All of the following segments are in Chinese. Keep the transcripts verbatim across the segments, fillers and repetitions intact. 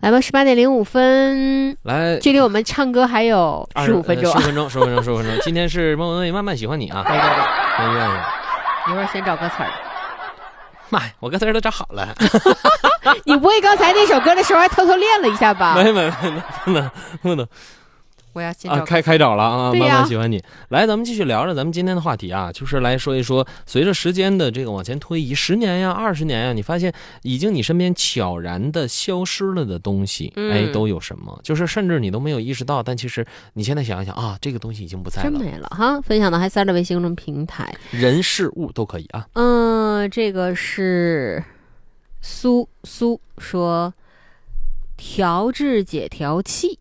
来吧，十八点零五分， 来， 距离我们唱歌还有十五分钟， 十、呃、分钟，十分钟，十分钟。今天是莫文蔚慢慢喜欢你啊， 对对对， 没愿意。 一会儿先找歌词儿。 妈呀，我歌词儿都找好了。 你不会刚才那首歌的时候还偷偷练了一下吧？ 没没没，不能不能。 我要先找啊，开开找了啊！ 对呀， 慢慢喜欢你。来，咱们继续聊着咱们今天的话题啊，就是来说一说，随着时间的这个往前推移，十年呀、二十年呀，你发现已经你身边悄然的消失了的东西，嗯、哎，都有什么？就是甚至你都没有意识到，但其实你现在想一想啊，这个东西已经不在了， 真没了哈。分享到嗨三的微信公众平台， 人事物都可以啊。 嗯，这个是苏苏说调制解调器。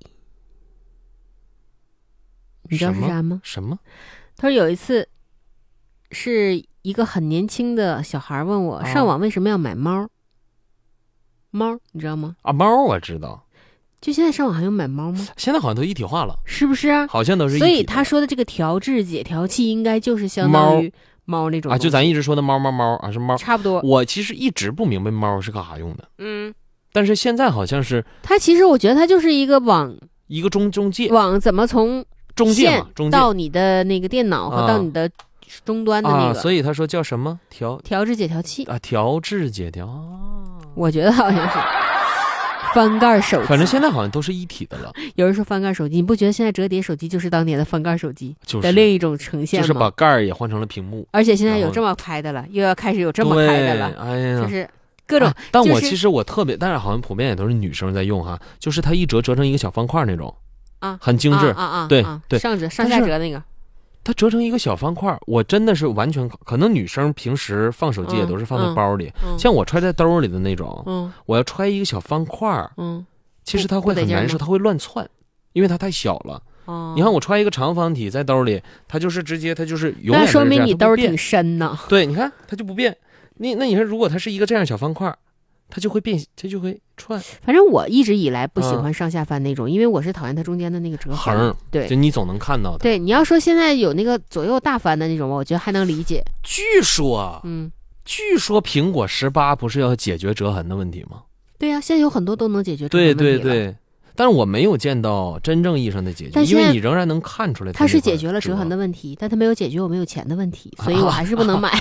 你知道是啥吗？ 什么？ 他说有一次是一个很年轻的小孩问我、哦、上网为什么要买猫猫你知道吗？ 啊，猫我知道， 就现在上网还有买猫吗？ 现在好像都一体化了， 是不是啊？ 好像都是一体。 所以他说的这个调制解调器应该就是相当于猫那种啊，就咱一直说的猫猫猫啊，是猫， 差不多。 我其实一直不明白猫是干啥用的， 嗯， 但是现在好像是它其实我觉得它就是一个网， 一个中中介， 网怎么从中介嘛，中介到你的那个电脑和到你的终端的那个， 啊、所以他说叫什么调调制解调器啊，调制解调、啊， 我觉得好像是翻盖手机， 反正现在好像都是一体的了。 有人说翻盖手机，你不觉得现在折叠手机就是当年的翻盖手机的另一种呈现吗？ 就是把盖儿也换成了屏幕， 而且现在有这么开的了，又要开始有这么开的了， 哎呀， 就是各种。 啊、但我其实我特别，但是好像普遍也都是女生在用哈，就是它一折折成一个小方块那种。 啊， 很精致啊啊， 对、 啊、 对， 上折上下折那个， 它折成一个小方块，我真的是完全可能女生平时放手机也都是放在包里， 嗯嗯、 像我揣在兜里的那种， 嗯， 我要揣一个小方块， 嗯， 其实它会很难受，它会乱窜，因为它太小了。 哦， 你看我揣一个长方体在兜里，它就是直接它就是永远。 那说明你兜挺深呢。 对，你看它就不变。你那你说如果它是一个这样小方块，它就会变，它就会串。 反正我一直以来不喜欢上下翻那种，嗯、因为我是讨厌它中间的那个折痕。 对， 就你总能看到的。 对，你要说现在有那个左右大翻的那种，我觉得还能理解。 据说， 嗯， 据说苹果十八不是要解决折痕的问题吗？ 对呀、啊，现在有很多都能解决折痕问题了。 对对对。但是我没有见到真正意义上的解决，因为你仍然能看出来它是解决了折痕的问题，但它没有解决我没有钱的问题，所以我还是不能买。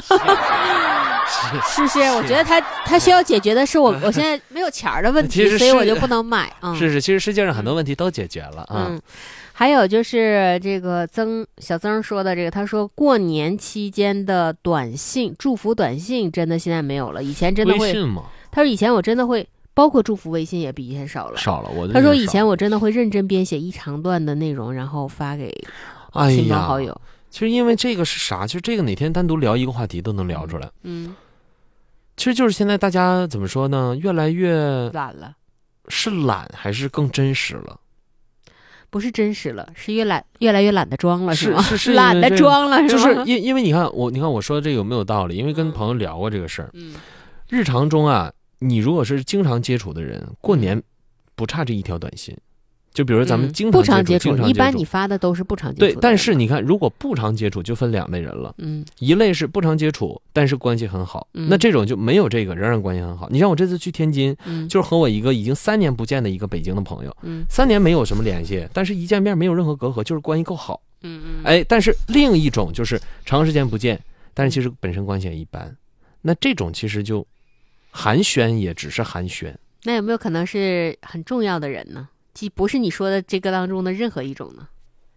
是不是？我觉得它它需要解决的是我我现在没有钱的问题，所以我就不能买。嗯， 是是，其实世界上很多问题都解决了啊。 嗯，还有就是这个曾小曾说的这个，他说过年期间的短信祝福短信真的现在没有了，以前真的会。 微信吗？ 他说以前我真的会。包括祝福微信也比以前少了， 少了。我他说以前我真的会认真编写一长段的内容，然后发给亲朋好友。 哎、其实因为这个是啥？其实这个哪天单独聊一个话题都能聊出来。 嗯， 其实就是现在大家怎么说呢？越来越懒了， 是懒还是更真实了？ 不是真实了，是越懒越来越懒得装了， 是吗？ 是是懒得装了， 就是因因为你看我，你看我说这有没有道理？因为跟朋友聊过这个事儿。 嗯， 日常中啊。你如果是经常接触的人，过年不差这一条短信。就比如咱们经常接触、嗯、 不常接触， 接触一般你发的都是不常接触的。 对，但是你看，如果不常接触，就分两类人了。 嗯， 一类是不常接触，但是关系很好，嗯、那这种就没有这个，仍然关系很好。你像我这次去天津， 嗯、 就是和我一个已经三年不见的一个北京的朋友， 嗯， 三年没有什么联系，但是一见面没有任何隔阂，就是关系够好。 嗯嗯， 哎，但是另一种就是长时间不见，但是其实本身关系也一般，那这种其实就。寒暄也只是寒暄， 那有没有可能是很重要的人呢？既不是你说的这个当中的任何一种呢？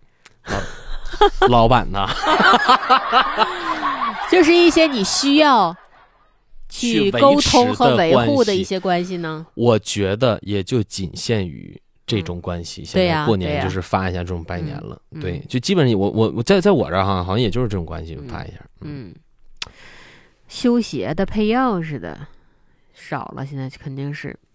老板呢？ 就是一些你需要去沟通和维护的一些关系呢？ 我觉得也就仅限于这种关系。嗯、现在过年就是发一下这种拜年了， 对,、啊对, 对，就基本上我我我在在我这儿哈，好像也就是这种关系发一下。 嗯，嗯修鞋的配钥匙的。少了，现在肯定是